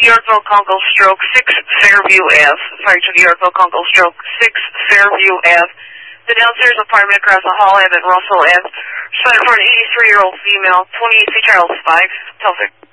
Yorkville Congo Stroke 6 Fairview Ave. Fire to the Yorkville Congo Stroke 6 Fairview Ave. The downstairs apartment across the hall Ave at Russell Ave. Responded for an 83-year-old female, 28 feet child 5. Telford.